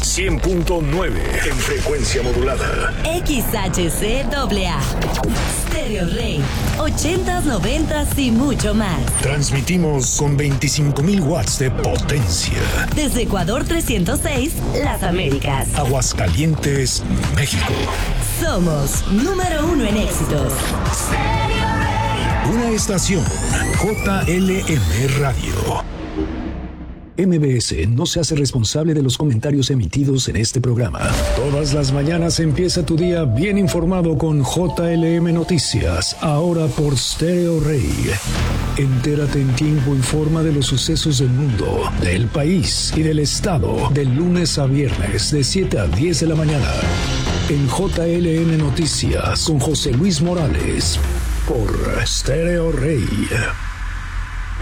100.9 en frecuencia modulada. XHCAA. Stereo Rey. 80s, 90s y mucho más. Transmitimos con 25,000 watts de potencia. Desde Ecuador 306, Las Américas. Aguascalientes, México. Somos número 1 en éxitos. Una estación JLM Radio. MBS no se hace responsable de los comentarios emitidos en este programa. Todas las mañanas empieza tu día bien informado con JLM Noticias, ahora por Stereo Rey. Entérate en tiempo y forma de los sucesos del mundo, del país y del estado, de lunes a viernes, de 7 a 10 de la mañana. En JLM Noticias, con José Luis Morales, por Stereo Rey.